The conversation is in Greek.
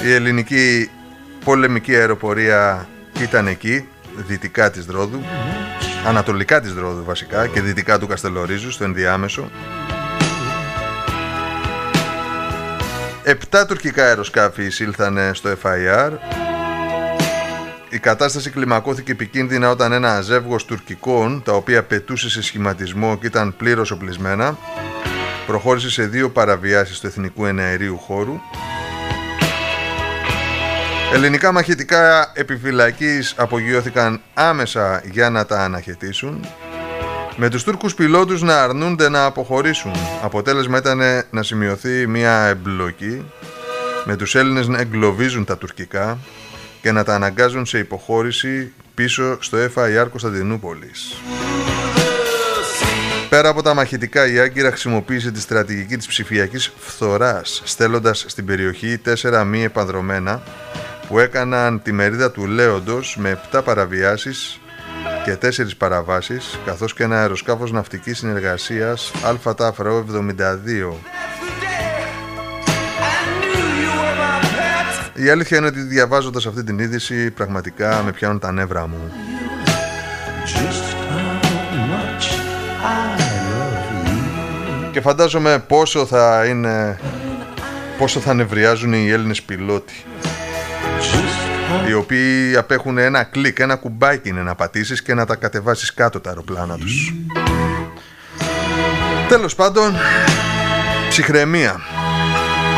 Η ελληνική πολεμική αεροπορία ήταν εκεί, δυτικά της Ρόδου, ανατολικά της Ρόδου βασικά, και δυτικά του Καστελορίζου, στο ενδιάμεσο. 7 τουρκικά αεροσκάφη εισήλθανε στο FIR. Η κατάσταση κλιμακώθηκε επικίνδυνα όταν ένα ζεύγος τουρκικών, τα οποία πετούσε σε σχηματισμό και ήταν πλήρως οπλισμένα, προχώρησε σε 2 παραβιάσεις του εθνικού εναερίου χώρου. Ελληνικά μαχητικά επιφυλακής απογειώθηκαν άμεσα για να τα αναχαιτήσουν, με τους Τούρκους πιλότους να αρνούνται να αποχωρήσουν. Αποτέλεσμα ήταν να σημειωθεί μια εμπλοκή, με τους Έλληνες να εγκλωβίζουν τα τουρκικά και να τα αναγκάζουν σε υποχώρηση πίσω στο FIR Κωνσταντινούπολης. Πέρα από τα μαχητικά, η Άγκυρα χρησιμοποίησε τη στρατηγική της ψηφιακής φθοράς, στέλνοντας στην περιοχή 4 μη επανδρομένα που έκαναν τη μερίδα του Λέοντος με 7 παραβιάσεις και 4 παραβάσεις, καθώς και ένα αεροσκάφος ναυτικής συνεργασίας ΑΤΑΦΡΑΟ 72. Η αλήθεια είναι ότι διαβάζοντας αυτή την είδηση πραγματικά με πιάνουν τα νεύρα μου. Και φαντάζομαι πόσο θα νευριάζουν οι Έλληνες πιλότοι, οι οποίοι απέχουν ένα κλικ, ένα κουμπάκι είναι να πατήσεις και να τα κατεβάσεις κάτω τα αεροπλάνα τους. Τέλος πάντων, ψυχραιμία.